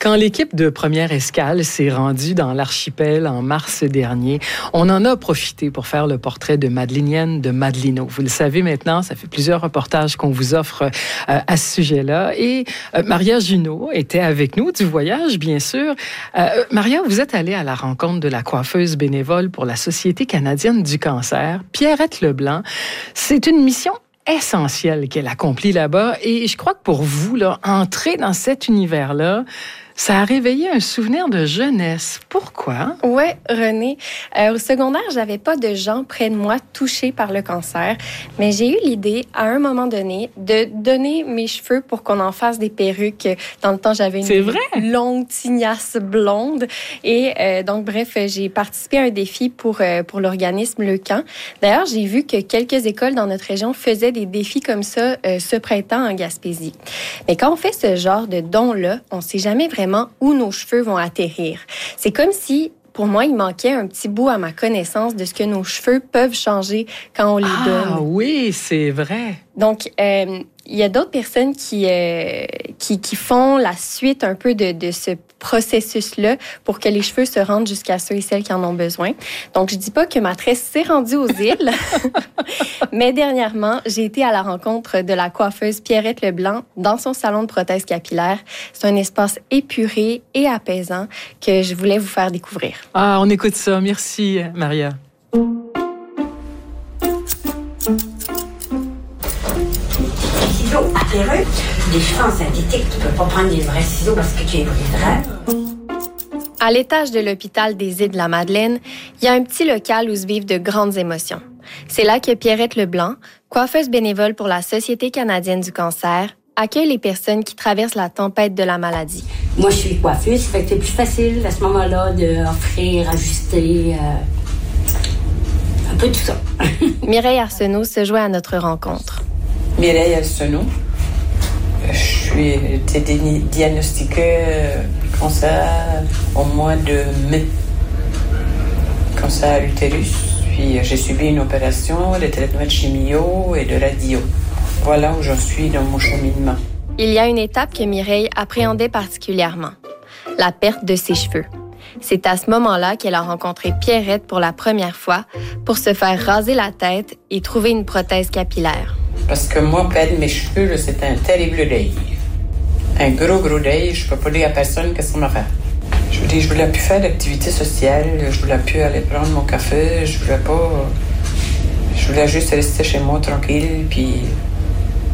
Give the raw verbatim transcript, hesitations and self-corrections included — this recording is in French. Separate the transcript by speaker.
Speaker 1: Quand l'équipe de Première Escale s'est rendue dans l'archipel en mars dernier, on en a profité pour faire le portrait de Madelinienne de Madelino. Vous le savez maintenant, ça fait plusieurs reportages qu'on vous offre euh, à ce sujet-là. Et euh, Maria Junot était avec nous du voyage, bien sûr. Euh, Maria, vous êtes allée à la rencontre de la coiffeuse bénévole pour la Société canadienne du cancer, Pierrette Leblanc. C'est une mission essentielle qu'elle accomplit là-bas. Et je crois que pour vous, là, entrer dans cet univers-là, ça a réveillé un souvenir de jeunesse. Pourquoi?
Speaker 2: Oui, René. Euh, au secondaire, j'avais pas de gens près de moi touchés par le cancer, mais j'ai eu l'idée, à un moment donné, de donner mes cheveux pour qu'on en fasse des perruques. Dans le temps, j'avais une
Speaker 1: C'est vrai?
Speaker 2: longue tignasse blonde. Et euh, donc, bref, j'ai participé à un défi pour, euh, pour l'organisme Le Camp. D'ailleurs, j'ai vu que quelques écoles dans notre région faisaient des défis comme ça euh, ce printemps en Gaspésie. Mais quand on fait ce genre de don-là, on sait jamais vraiment où nos cheveux vont atterrir. C'est comme si, pour moi, il manquait un petit bout à ma connaissance de ce que nos cheveux peuvent changer quand on les
Speaker 1: ah,
Speaker 2: donne.
Speaker 1: Ah oui, c'est vrai.
Speaker 2: Donc, euh, il y a d'autres personnes qui, euh, qui, qui font la suite un peu de, de ce processus-là pour que les cheveux se rendent jusqu'à ceux et celles qui en ont besoin. Donc, je dis pas que ma tresse s'est rendue aux îles, mais dernièrement, j'ai été à la rencontre de la coiffeuse Pierrette Leblanc dans son salon de prothèse capillaire. C'est un espace épuré et apaisant que je voulais vous faire découvrir.
Speaker 1: Ah, on écoute ça. Merci, Maria.
Speaker 3: À perruque, des cheveux en synthétique, tu peux pas prendre des vrais ciseaux parce que tu les briserais.
Speaker 2: À l'étage de l'hôpital des Îles-de-la-Madeleine, il y a un petit local où se vivent de grandes émotions. C'est là que Pierrette Leblanc, coiffeuse bénévole pour la Société canadienne du cancer, accueille les personnes qui traversent la tempête de la maladie.
Speaker 3: Moi, je suis coiffeuse, ça fait que c'est plus facile à ce moment-là d'offrir, ajuster, euh, un peu tout ça.
Speaker 2: Mireille Arsenault se joint à notre rencontre.
Speaker 4: Mireille Arsenault. Je suis été diagnostiquée cancer au mois de mai. Cancer à l'utérus. Puis j'ai subi une opération, des traitements de chimio et de radio. Voilà où j'en suis dans mon cheminement.
Speaker 2: Il y a une étape que Mireille appréhendait particulièrement, la perte de ses cheveux. C'est à ce moment-là qu'elle a rencontré Pierrette pour la première fois pour se faire raser la tête et trouver une prothèse capillaire.
Speaker 4: Parce que moi, perdre mes cheveux, c'était un terrible deuil. Un gros, gros deuil. Je ne peux pas dire à personne qu'est-ce qu'on m'a fait. Je veux dire, je voulais plus faire d'activité sociale. Je voulais plus aller prendre mon café. Je voulais pas... Je voulais juste rester chez moi tranquille, puis